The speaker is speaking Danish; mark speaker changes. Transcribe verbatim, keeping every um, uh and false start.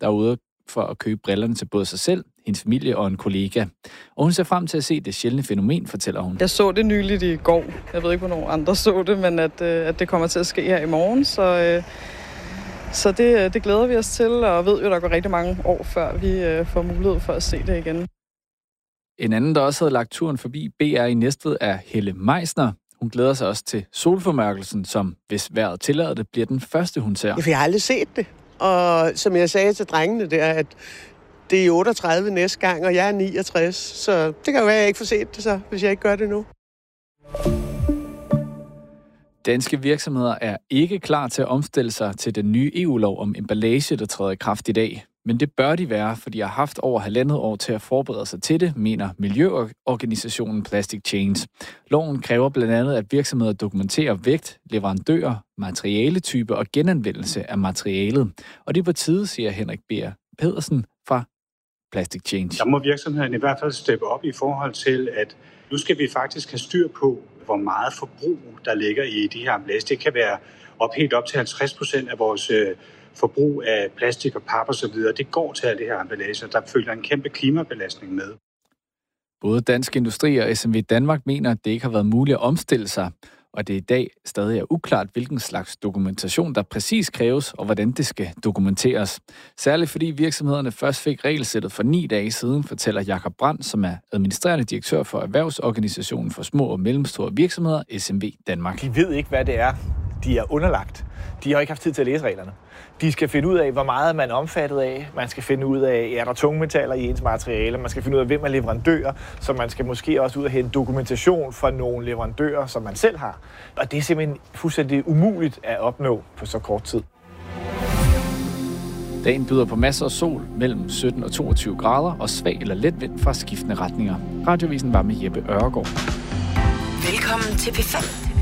Speaker 1: der er ude for at købe brillerne til både sig selv, hendes familie og en kollega. Og hun ser frem til at se det sjældne fænomen, fortæller hun.
Speaker 2: Jeg så det nyligt i går. Jeg ved ikke, hvornår andre så det, men at, at det kommer til at ske her i morgen. Så, så det, det glæder vi os til, og ved jo, der går rigtig mange år, før vi får mulighed for at se det igen.
Speaker 1: En anden, der også havde lagt turen forbi B R i Næstved, er Helle Meisner. Hun glæder sig også til solformørkelsen, som, hvis vejret tillader det, bliver den første, hun ser.
Speaker 3: Jeg har aldrig set det. Og som jeg sagde til drengene der, at det er otteogtredive næste gang, og jeg er niogtres. Så det kan jo være, at jeg ikke får set det så, hvis jeg ikke gør det nu.
Speaker 1: Danske virksomheder er ikke klar til at omstille sig til den nye E U-lov om emballage, der træder i kraft i dag. Men det bør de være, for de har haft over halvandet år til at forberede sig til det, mener miljøorganisationen Plastic Change. Loven kræver blandt andet, at virksomheder dokumenterer vægt, leverandører, materialetype og genanvendelse af materialet. Og det er på tide, siger Henrik B. Pedersen fra Plastic Change.
Speaker 4: Der må virksomheden i hvert fald steppe op i forhold til, at nu skal vi faktisk have styr på, hvor meget forbrug der ligger i de her emballage. Det kan være op, helt op til halvtreds procent af vores forbrug af plastik og pap og så videre. Det går til alle det her emballage, der følger en kæmpe klimabelastning med.
Speaker 1: Både Dansk Industri og S M V Danmark mener, at det ikke har været muligt at omstille sig, og det i dag stadig er uklart, hvilken slags dokumentation, der præcis kræves, og hvordan det skal dokumenteres. Særligt fordi virksomhederne først fik regelsættet for ni dage siden, fortæller Jakob Brandt, som er administrerende direktør for Erhvervsorganisationen for små og mellemstore virksomheder, S M V Danmark.
Speaker 5: De ved ikke, hvad det er, de er underlagt. De har ikke haft tid til at læse reglerne. De skal finde ud af, hvor meget man er omfattet af. Man skal finde ud af, er der tungmetaller i ens materiale. Man skal finde ud af, hvem er leverandører. Så man skal måske også ud og hente dokumentation fra nogle leverandører, som man selv har. Og det er simpelthen fuldstændig umuligt at opnå på så kort tid.
Speaker 1: Dagen byder på masser af sol mellem sytten og toogtyve grader og svag eller let vind fra skiftende retninger. Radiovisen var med Jeppe Ørgaard.
Speaker 6: Velkommen til P fem.